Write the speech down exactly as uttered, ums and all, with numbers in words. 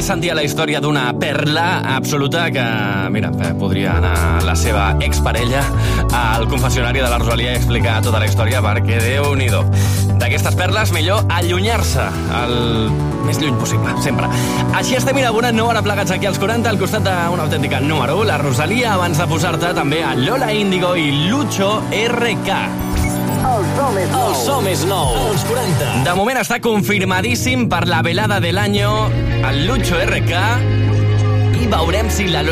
Aquí sentia la història d'una perla absoluta que, mira, podria anar la seva exparella al confessionari de la Rosalia i explicar tota la història, perquè Déu-n'hi-do. D'aquestes perles, millor allunyar-se el més lluny possible, sempre. Així estem inaugurant nou hora plegats aquí als quaranta, al costat d'una autèntica número u, la Rosalia, abans de posar-te també a Lola Índigo i Lucho R K. El som és nou. El som és nou. Els quaranta. De moment està confirmadíssim per la velada de l'any el Lucho R K i veurem si la Lola